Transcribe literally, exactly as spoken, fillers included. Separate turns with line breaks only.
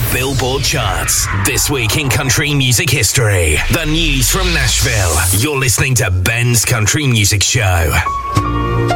Billboard charts. This week in country music history. The news from Nashville. You're listening to Ben's Country Music Show.